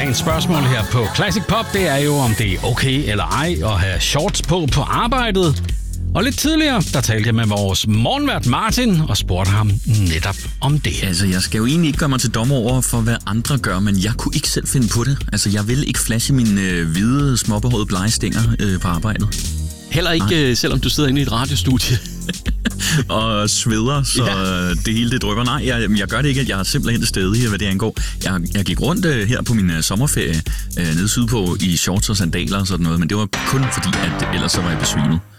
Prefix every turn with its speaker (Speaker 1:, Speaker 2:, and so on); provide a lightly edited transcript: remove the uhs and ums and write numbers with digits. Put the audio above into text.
Speaker 1: Dagens spørgsmål her på Classic Pop, det er jo, om det er okay eller ej at have shorts på arbejdet. Og lidt tidligere, der talte jeg med vores morgenvært Martin og spurgte ham netop om det.
Speaker 2: Altså, jeg skal jo egentlig ikke gøre mig til dommer over for, hvad andre gør, men jeg kunne ikke selv finde på det. Altså, jeg vil ikke flashe mine hvide, småbehårede blegestænger på arbejdet.
Speaker 3: Heller ikke, selvom du sidder inde i et radiostudie.
Speaker 2: Og sveder, så det hele det drypper. Nej, jeg gør det ikke. Jeg er simpelthen til stede her, hvad det angår. Jeg gik rundt her på min sommerferie nede sydpå i shorts og sandaler og sådan noget, men det var kun fordi, at ellers så var jeg besvimet.